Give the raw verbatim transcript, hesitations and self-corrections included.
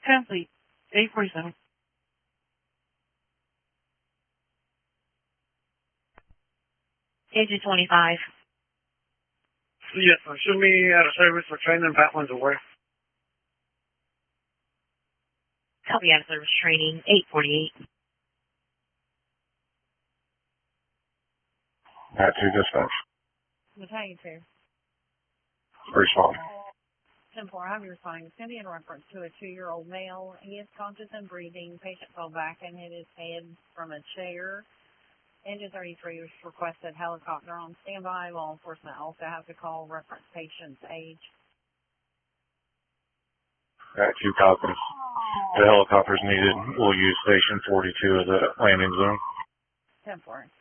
Complete. eight forty-seven. Agent twenty-five. Yes, sir. Should be out of service for training Batman's away. Copy out of service training, eight forty-eight. Pat two dispatch. Battalion two. Respond. ten four, I'm responding. It's going to be in reference to a two-year-old male. He is conscious and breathing. Patient fell back and hit his head from a chair. Engine thirty-three was requested helicopter on standby. Law enforcement also has to call reference patient's age. Pat two copies. The helicopter's needed. We'll use station forty-two as a landing zone. ten four.